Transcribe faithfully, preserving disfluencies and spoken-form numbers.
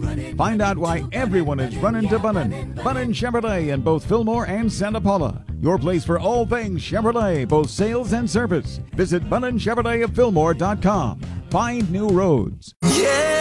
Find out why everyone is running to Bunnin. Bunnin Chevrolet in both Fillmore and Santa Paula. Your place for all things Chevrolet, both sales and service. Visit Bunnin Chevrolet of Fillmore dot com. Find new roads. Yeah.